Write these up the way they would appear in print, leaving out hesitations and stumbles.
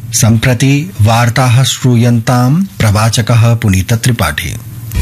सम्प्रति वार्ताः श्रूयन्तां प्रवाचकः पुनीत त्रिपाठी।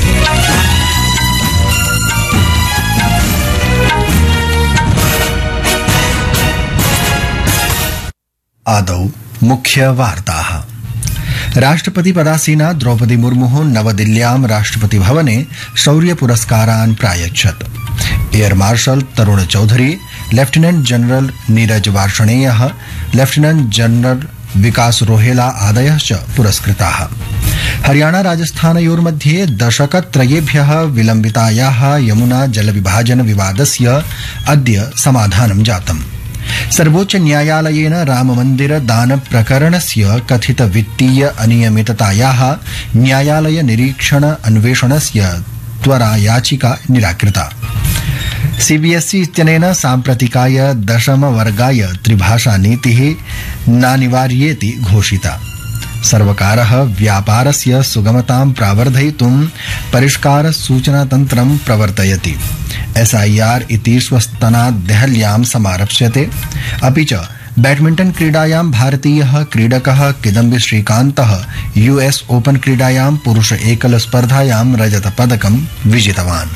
आदौ मुख्य वार्ताः। राष्ट्रपति पदासीना द्रौपदी मुर्मुः नवदिल्ल्यां राष्ट्रपति भवने शौर्य पुरस्कारान् प्रायच्छत्। एयर मार्शल तरुण Chaudhary, lieutenant general Neeraj वार्ष्णेयः, lieutenant general विकास रोहेला आदयः च पुरस्कृताः। हरियाणा राजस्थानयोर्मध्ये दशकत्रयेभ्यः विलम्बितायाः यमुना जलविभाजन विवादस्य अद्य समाधानं जातम्। सर्वोच्च न्यायालयेन राममन्दिर दान प्रकरणस्य कथित वित्तीय अनियमिततायाः न्यायालय निरीक्षण अन्वेषणस्य त्वरा याचिका निराकृता। सीबीएसई इत्यनेन साम्प्रतिकाय दशमवर्गाय त्रिभाषा नीतिः नानिवार्येति घोषिता। सर्वकारः व्यापारस्य सुगमतां प्रावर्धयितुं परिष्कार सूचनातन्त्रं प्रवर्तयति। SIR इति श्वस्तनात् देहल्यां समारप्स्यते। अपि च बैडमिंटन क्रीडायां भारतीयः क्रीडकः किदम्बी श्रीकान्तः US ओपन क्रीडायां पुरुष एकल स्पर्धायां रजतपदकं विजितवान्।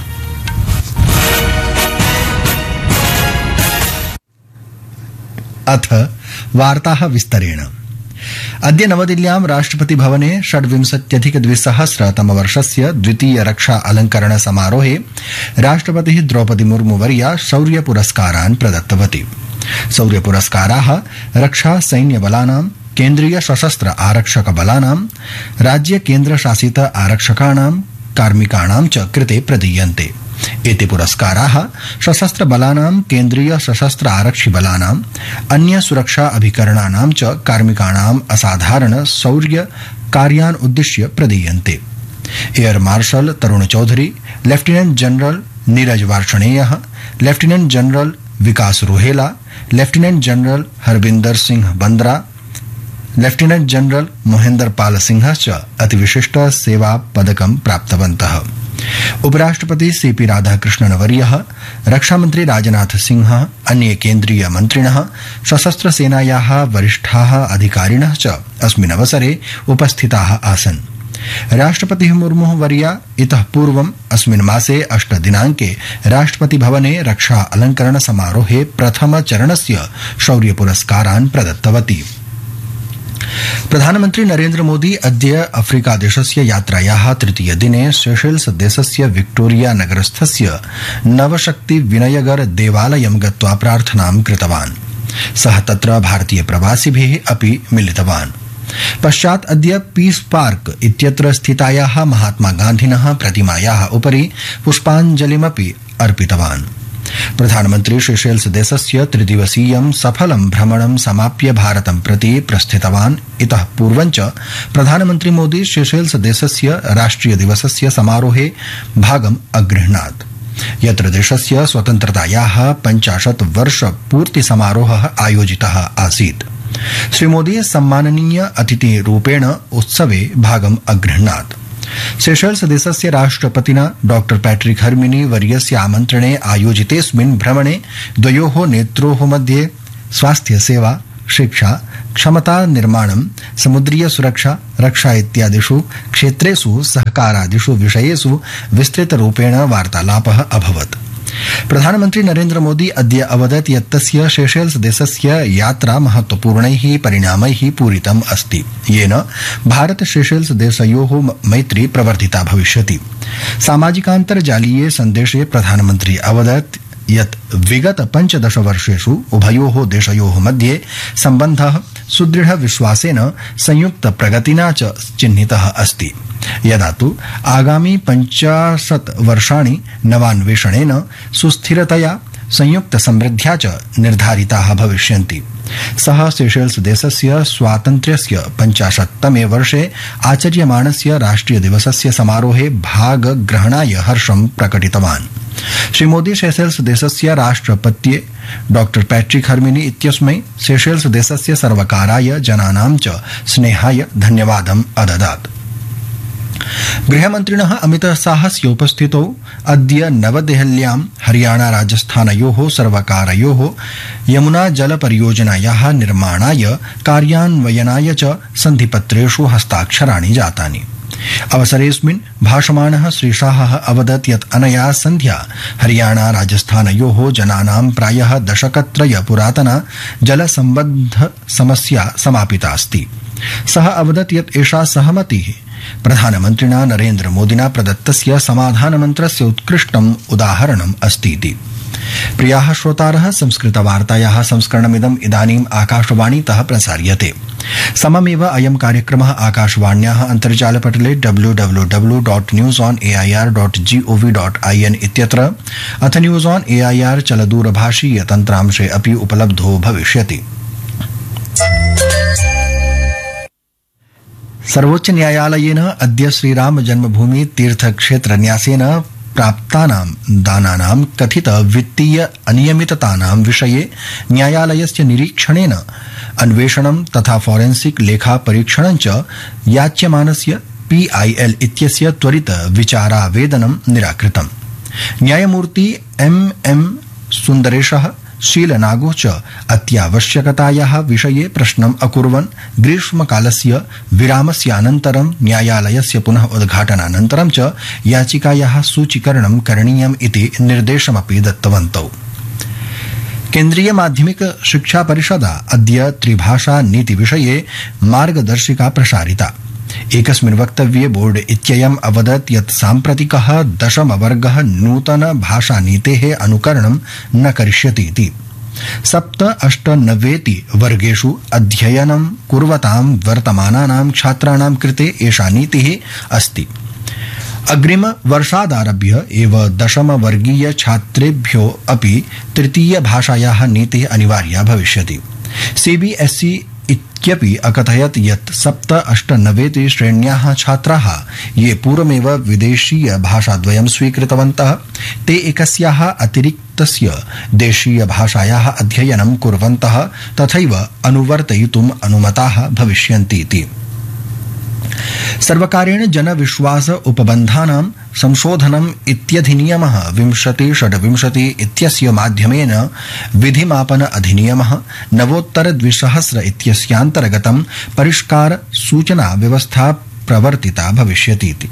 अथ वार्ताः विस्तरेण। अद्य नवदिल्ल्यां राष्ट्रपति भवने 26,200 द्वितीय रक्षा अलंकरण समारोहे राष्ट्रपतिः द्रौपदी मुर्मु वर्या शौर्य पुरस्कारान् प्रदत्तवती। शौर्य पुरस्काराः रक्षा सैन्य बलानां, केन्द्रीय सशस्त्र आरक्षक बलानां, राज्य केन्द्र शासित आरक्षकाणां, कार्मिकाणां च कृते प्रदीयन्ते। एते पुरस्काराः सशस्त्र बलानां, केन्द्रीय सशस्त्र आरक्षि बलानां, अन्य सुरक्षा अभिकरणानां च कार्मिकाणाम् असाधारण शौर्य कार्यान् उद्दिश्य प्रदीयन्ते। एयर मार्शल तरुण Chaudhary, lieutenant general Neeraj वार्ष्णेयः, lieutenant general विकास Rohela, lieutenant general Harvinder Singh Bandra, lieutenant general Mohendra Pal Singh च अतिविशिष्ट सेवा पदकं प्राप्तवन्तः। उपराष्ट्रपति CP राधाकृष्णन वर्यः, रक्षामंत्री राजनाथ सिंह, अन्ये केन्द्रीय मन्त्रिणः, सशस्त्र सेनायाः वरिष्ठाः अधिकारिणः च अस्मिन् अवसरे उपस्थिताः आसन्। राष्ट्रपतिः मुर्मुः वर्या इतः पूर्वम् अस्मिन् मासे 8 दिनाङ्के राष्ट्रपति भवने रक्षा अलंकरण समारोहे प्रथम चरणस्य शौर्य पुरस्कारान् प्रदत्तवती। प्रधानमन्त्री नरेन्द्र मोदी अद्य अफ्रीका देशस्य यात्रायाः तृतीय दिने सेशेल्स देशस्य विक्टोरिया नगरस्थस्य नवशक्ति विनयगर देवालयं गत्वा प्रार्थनां कृतवान्। सः तत्र भारतीय प्रवासिभिः अपि मिलितवान्। पश्चात् अद्य पीस पार्क इत्यत्र स्थितायाः महात्मा गान्धिनः प्रतिमायाः उपरि पुष्पाञ्जलिमपि अर्पितवान्। प्रधानमन्त्री सेशेल्स देशस्य त्रिदिवसीयं सफलं भ्रमणं समाप्य भारतं प्रति प्रस्थितवान्। इतः पूर्वं च प्रधानमन्त्री मोदी सेशेल्स देशस्य राष्ट्रिय दिवसस्य समारोहे भागम् अगृह्णात्, यत्र देशस्य स्वतन्त्रतायाः 50 वर्ष पूर्ति समारोहः आयोजितः आसीत्। श्रीमोदी सम्माननीय अतिथिरूपेण उत्सवे भागम् अगृह्णात्। सेशेल्स देशस्य राष्ट्रपतिना डॉ पैट्रिक हर्मिनी वर्यस्य आमन्त्रणे आयोजितेऽस्मिन् भ्रमणे द्वयोः नेत्रोः मध्ये स्वास्थ्य सेवा, शिक्षा, क्षमता निर्माणं, समुद्रीय सुरक्षा, रक्षा इत्यादिषु क्षेत्रेषु सहकारादिषु विषयेषु विस्तृतरूपेण वार्तालापः अभवत्। प्रधानमन्त्री नरेन्द्र मोदी अद्य अवदत् यत् तस्य सेशेल्स देशस्य यात्रा महत्वपूर्णैः परिणामैः पूरितम् अस्ति, येन भारत सेशेल्स देशयोः मैत्री प्रवर्धिता भविष्यति। सामाजिकान्तर्जालीये सन्देशे प्रधानमन्त्री अवदत् यत् विगत 15 वर्षेषु उभयोः देशयोः मध्ये सम्बन्धः सुदृढ विश्वासेन, संयुक्त प्रगतिना च चिह्नितः अस्ति। यदा तु आगामी 50 वर्षाणि नवान्वेषणेन, सुस्थिरतया, संयुक्त समृद्ध्या च निर्धारिताः भविष्यन्ति। सः सेशेल्स देशस्य स्वातन्त्र्यस्य 50तमे वर्षे आचर्यमाणस्य राष्ट्रिय दिवसस्य समारोहे भागग्रहणाय हर्षं प्रकटितवान्। श्रीमोदी सेशेल्स देशस्य राष्ट्रपत्ये डॉ पैट्रिक हर्मिनी इत्यस्मै सेशेल्स देशस्य सर्वकाराय, जनानां च स्नेहाय धन्यवादम् अददात्। गृहमन्त्रिणः अमितशाहस्य उपस्थितौ अद्य नवदेहल्यां हरियाणा राजस्थानयोः सर्वकारयोः यमुना जलपरियोजनायाः निर्माणाय कार्यान्वयनाय च सन्धिपत्रेषु हस्ताक्षराणि जातानि। अवसरेऽस्मिन् भाषमाणः श्री शाहः अवदत् यत् अनया सन्ध्या हरियाणा राजस्थानयोः जनानां प्रायः दशकत्रय पुरातना जलसम्बद्ध समस्या समापिता अस्ति। सः अवदत् यत् एषा सहमतिः प्रधानमन्त्रिणा नरेन्द्र मोदिना प्रदत्तस्य समाधानमन्त्रस्य उत्कृष्टम् उदाहरणम् अस्तीति। प्रियाः श्रोतारः, संस्कृतवार्तायाः संस्करणमिदम् इदानीम् आकाशवाणीतः प्रसार्यते। सममेव अयं कार्यक्रमः आकाशवाण्याः अन्तर्जालपटले www.newsonair.gov.in इत्यत्र अथ न्यूज़ ऑन एआईआर चलदूरभाषीय तन्त्रांशे अपि उपलब्धो भविष्यति। सर्वोच्च न्यायालयेन अद्य श्रीराम जन्मभूमि तीर्थक्षेत्र न्यासेन प्राप्तानां दानानां कथित वित्तीय अनियमिततानां विषये न्यायालयस्य निरीक्षणेन अन्वेषणं तथा फॉरेंसिक लेखा परीक्षणं च याच्यमानस्य PIL इत्यस्य त्वरित विचारावेदनं निराकृतम्। न्यायमूर्ति MM सुन्दरेशः शीलनागो च अत्यावश्यकतायाः विषये प्रश्नम् अकुर्वन् ग्रीष्मकालस्य विरामस्यानन्तरं न्यायालयस्य पुनः उद्घाटनानन्तरं च याचिकायाः सूचीकरणं करणीयम् इति निर्देशमपि दत्तवन्तौ। केन्द्रीय माध्यमिक शिक्षा परिषदा अद्य त्रिभाषा नीति विषये मार्गदर्शिका प्रसारिता। एकस्मिन् वक्तव्ये बोर्ड इत्ययम् अवदत् यत् साम्प्रतिकः दशमवर्गः नूतन भाषानीतेः अनुकरणं न करिष्यति इति। 7, 8, 9 वर्गेषु अध्ययनं कुर्वतां वर्तमानानां छात्राणां कृते एषा नीतिः अस्ति। अग्रिम वर्षादारभ्य एव दशमवर्गीय छात्रेभ्यो अपि तृतीय भाषायाः नीतिः अनिवार्या भविष्यति। CBSE इत्यपि अकथयत् यत् 7, 8, 9 श्रेण्याः छात्राः ये पूर्वमेव विदेशीय भाषाद्वयं स्वीकृतवन्तः ते एकस्याः अतिरिक्तस्य देशीय भाषायाः अध्ययनं कुर्वन्तः तथैव अनुवर्तयितुम् अनुमताः भविष्यन्तीति। सर्वकारेण जनविश्वास उपबन्धानां संशोधनम् इत्यधिनियमः 2026 इत्यस्य माध्यमेन विधिमापन अधिनियमः नवोत्तर 2000 इत्यस्यान्तर्गतं परिष्कार सूचना व्यवस्था प्रवर्तिता भविष्यतीति।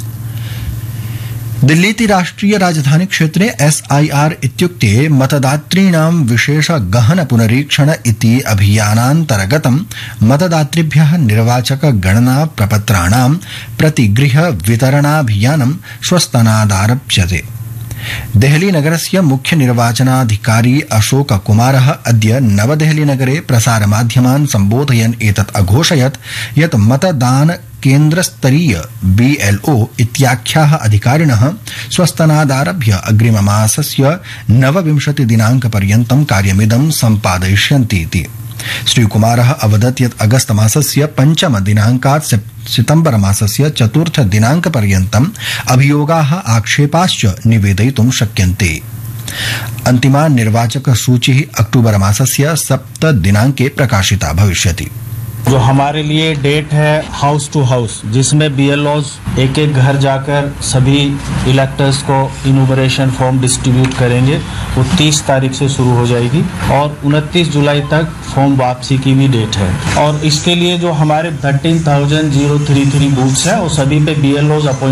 दिल्लीति राष्ट्रिय राजधानी क्षेत्रे SIR इत्युक्ते मतदातॄणां विशेष गहन पुनरीक्षण इति अभियानान्तर्गतं मतदातृभ्यः निर्वाचक गणना प्रपत्राणां प्रतिगृह वितरणाभियानं श्वस्तनादारभ्यते। देहली नगरस्य मुख्य निर्वाचनाधिकारी अशोक कुमारः अद्य नवदेहली नगरे प्रसारमाध्यमान् सम्बोधयन् एतत् अघोषयत् यत् मतदान केन्द्रस्तरीय BLO इत्याख्याः अधिकारिणः स्वस्तनादारभ्य अग्रिममासस्य 29 दिनाङ्कपर्यन्तं कार्यमिदं सम्पादयिष्यन्तीति। श्रीकुमारः अवदत् यत् अगस्त मासस्य 5 दिनाङ्कात् सितम्बर मासस्य 4 दिनाङ्कपर्यन्तम् अभियोगाः आक्षेपाश्च निवेदयितुं शक्यन्ते। अन्तिमा निर्वाचक सूची अक्टूबर मासस्य 7 दिनाङ्के प्रकाशिता भविष्यति। जो हमारे लिए डेट है हाउस टू हाउस, जिसमें BLOs एक एक घर जाकर सभी इलेक्टर्स को इनूमरेशन फॉर्म डिस्ट्रीब्यूट करेंगे, वो 30 तारीख से शुरू हो जाएगी और 29 जुलाई तक फॉर्म वापसी की भी डेट है। और इसके लिए जो हमारे 13,033 बूथ्स हैं वो सभी पे BLOs अपॉइंट